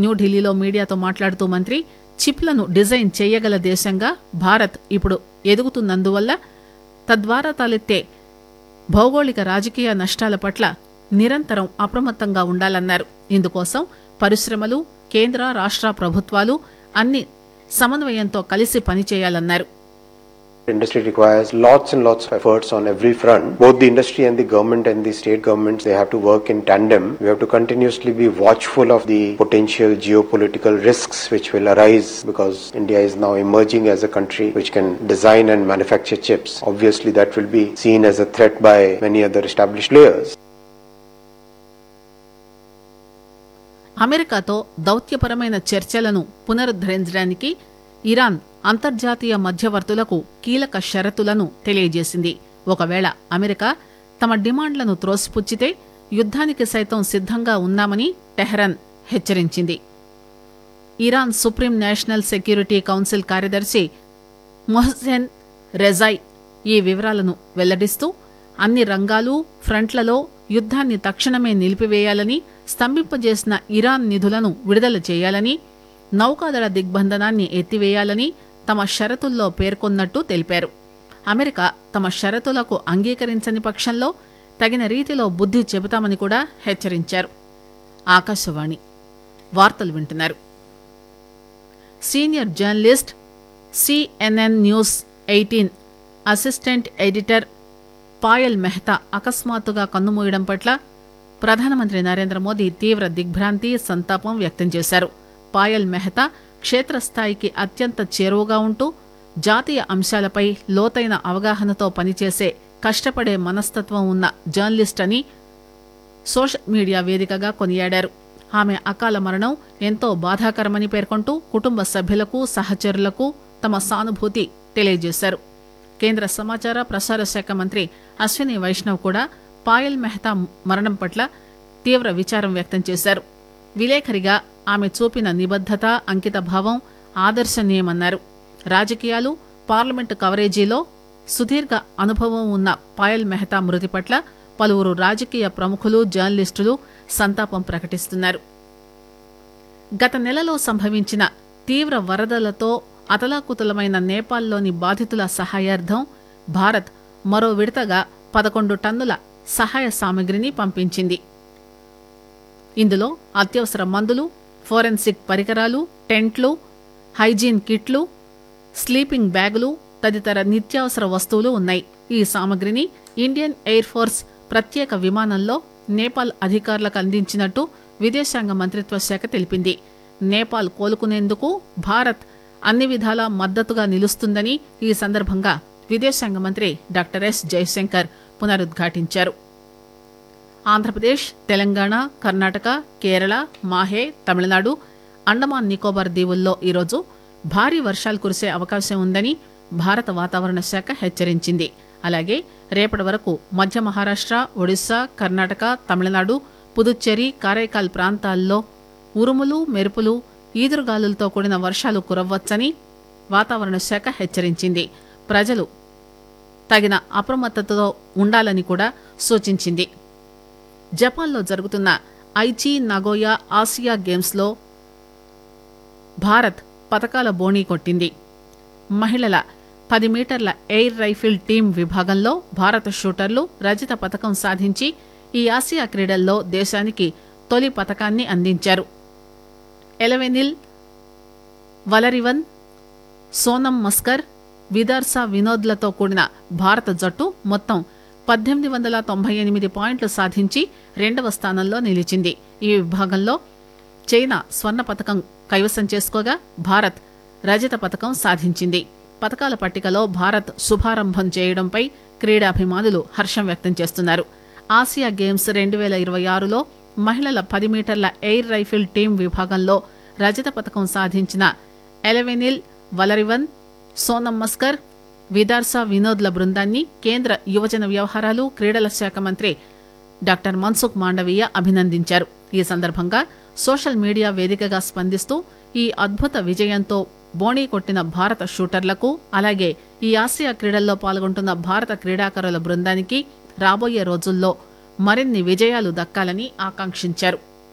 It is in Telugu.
న్యూఢిల్లీలో మీడియాతో మాట్లాడుతూ మంత్రి చిప్లను డిజైన్ చేయగల దేశంగా భారత్ ఇప్పుడు ఎదుగుతున్నందువల్ల తద్వారా తలెత్తే భౌగోళిక రాజకీయ నష్టాల పట్ల నిరంతరం అప్రమత్తంగా ఉండాలన్నారు. ఇందుకోసం పరిశ్రమలు, కేంద్ర రాష్ట్ర ప్రభుత్వాలు అన్ని సమన్వయంతో కలిసి పనిచేయాలన్నారు. Industry requires lots and lots of efforts on every front. Both the industry and the government and the state governments, they have to work in tandem. We have to continuously be watchful of the potential geopolitical risks which will arise because India is now emerging as a country which can design and manufacture chips. Obviously, that will be seen as a threat by many other established players. అమెరికాతో దౌత్యపరమైన చర్చలను పునరుద్ధరించడానికి ఇరాన్ అంతర్జాతీయ మధ్యవర్తులకు కీలక షరతులను తెలియజేసింది. ఒకవేళ అమెరికా తమ డిమాండ్లను త్రోసిపుచ్చితే యుద్ధానికి సైతం సిద్దంగా ఉన్నామని టెహ్రాన్ హెచ్చరించింది. Iran supreme national security council కార్యదర్శి మొహ్సెన్ రెజాయ్ ఈ వివరాలను వెల్లడిస్తూ అన్ని రంగాలు, ఫ్రంట్లలో యుద్ధాన్ని తక్షణమే నిలిపివేయాలని, స్తంభింపజేసిన ఇరాన్ నిధులను విడుదల చేయాలని, నౌకాదళ దిగ్బంధనాన్ని ఎత్తివేయాలని తమ షరతుల్లో పేర్కొన్నట్టు తెలిపారు. అమెరికా తమ షరతులకు అంగీకరించని పక్షంలో తగిన రీతిలో బుద్ధి చెబుతామని కూడా హెచ్చరించారు. ఆకాశవాణి వార్తలు వింటున్నారు. Senior journalist, CNN news 18 assistant editor Payal Mehta అకస్మాత్తుగా కన్నుమూయడం పట్ల ప్రధానమంత్రి నరేంద్ర మోదీ తీవ్ర దిగ్భ్రాంతి, సంతాపం వ్యక్తం చేశారు. పాయల్ మెహతా క్షేత్రస్థాయికి అత్యంత చేరువగా ఉంటూ జాతీయ అంశాలపై లోతైన అవగాహనతో పనిచేసే కష్టపడే మనస్తత్వం ఉన్న జర్నలిస్ట్ అని సోషల్ మీడియా వేదికగా కొనియాడారు. ఆమె అకాల మరణం ఎంతో బాధాకరమని పేర్కొంటూ కుటుంబ సభ్యులకు, సహచరులకు తమ సానుభూతి తెలియజేశారు. కేంద్ర సమాచార ప్రసార శాఖ మంత్రి అశ్విని వైష్ణవ్ కూడా పాయల్ మెహతా మరణం పట్ల తీవ్ర విచారం వ్యక్తం చేశారు. విలేఖరిగా ఆమె చూపిన నిబద్దత, అంకితభావం ఆదర్శనీయమన్నారు. రాజకీయాలు, పార్లమెంటు కవరేజీలో సుదీర్ఘ అనుభవం ఉన్న పాయల్ మెహతా మృతి పట్ల పలువురు రాజకీయ ప్రముఖులు, జర్నలిస్టులు సంతాపం ప్రకటిస్తున్నారు. గత నెలలో సంభవించిన తీవ్ర వరదలతో అతలాకుతలమైన నేపాల్లోని బాధితుల సహాయార్థం భారత్ మరో విడతగా 11 టన్నుల సహాయ సామగ్రిని పంపించింది. ఇందులో అత్యవసర మందులు, ఫోరెన్సిక్ పరికరాలు, టెంట్లు, హైజీన్ కిట్లు, స్లీపింగ్ బ్యాగులు తదితర నిత్యావసర వస్తువులు ఉన్నాయి. ఈ సామగ్రిని ఇండియన్ ఎయిర్ ఫోర్స్ ప్రత్యేక విమానంలో నేపాల్ అధికారులకు అందించినట్టు విదేశాంగ మంత్రిత్వ శాఖ తెలిపింది. నేపాల్ కోలుకునేందుకు భారత్ అన్ని విధాలా మద్దతుగా నిలుస్తుందని ఈ సందర్భంగా విదేశాంగ మంత్రి డాక్టర్ ఎస్ జయశంకర్ పునరుద్ఘాటించారు. ఆంధ్రప్రదేశ్, తెలంగాణ, కర్ణాటక, కేరళ, మాహే, తమిళనాడు, అండమాన్ నికోబార్ దీవుల్లో ఈరోజు భారీ వర్షాలు కురిసే అవకాశం ఉందని భారత వాతావరణ శాఖ హెచ్చరించింది. అలాగే రేపటి వరకు మధ్య మహారాష్ట్ర, ఒడిశా, కర్ణాటక, తమిళనాడు, పుదుచ్చేరి, కారైకాల్ ప్రాంతాల్లో ఉరుములు, మెరుపులు, ఈదురుగాలులతో కూడిన వర్షాలు కురవ్వచ్చని వాతావరణ శాఖ హెచ్చరించింది. ప్రజలు తగిన అప్రమత్తతో ఉండాలని కూడా సూచించింది. జపాన్లో జరుగుతున్న ఐచి నగోయా ఆసియా గేమ్స్లో భారత్ పతకాల బోణీ కొట్టింది. మహిళల 10 మీటర్ల ఎయిర్ రైఫిల్ టీం విభాగంలో భారత షూటర్లు రజత పతకం సాధించి ఈ ఆసియా క్రీడల్లో దేశానికి తొలి పతకాన్ని అందించారు. ఎలవెనిల్ వలరివన్, సోనం మస్కర్, విదర్సా వినోద్లతో కూడిన భారత జట్టు మొత్తం 1898 పాయింట్లు సాధించి 2వ స్థానంలో నిలిచింది. ఈ విభాగంలో చైనా స్వర్ణ పతకం కైవసం చేసుకోగా భారత్ రజత పతకం సాధించింది. పతకాల పట్టికలో భారత్ శుభారంభం చేయడంపై క్రీడాభిమానులు హర్షం వ్యక్తం చేస్తున్నారు. ఆసియా గేమ్స్ 2026లో మహిళల 10 మీటర్ల ఎయిర్ రైఫిల్ టీం విభాగంలో రజత పతకం సాధించిన ఎలవెనిల్ వలరివన్, సోనం మస్కర్, విదార్సా వినోద్ల బృందాన్ని కేంద్ర యువజన వ్యవహారాలు, క్రీడల శాఖ మంత్రి డాక్టర్ మన్సుఖ్ మాండవీయ అభినందించారు. ఈ సందర్భంగా సోషల్ మీడియా వేదికగా స్పందిస్తూ ఈ అద్భుత విజయంతో బోణీ కొట్టిన భారత షూటర్లకు, అలాగే ఈ ఆసియా క్రీడల్లో పాల్గొంటున్న భారత క్రీడాకారుల బృందానికి రాబోయే రోజుల్లో మరిన్ని విజయాలు దక్కాలని ఆకాంక్షించారు.